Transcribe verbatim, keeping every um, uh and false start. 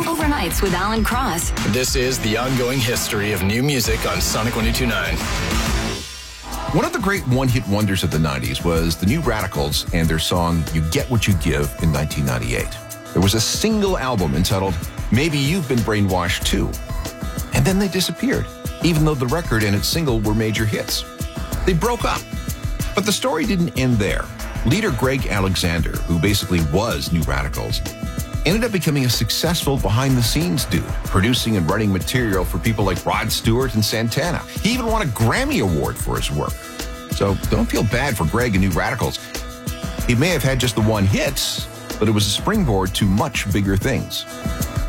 Overnights with Alan Cross. This is the ongoing history of new music on Sonic one oh two point nine. One of the great one-hit wonders of the nineties was the New Radicals and their song You Get What You Give in nineteen ninety-eight. There was a single album entitled Maybe You've Been Brainwashed Too. And then they disappeared, even though the record and its single were major hits. They broke up. But the story didn't end there. Leader Greg Alexander, who basically was New Radicals, ended up becoming a successful behind-the-scenes dude, producing and writing material for people like Rod Stewart and Santana. He even won a Grammy Award for his work. So don't feel bad for Greg and New Radicals. He may have had just the one hit, but it was a springboard to much bigger things.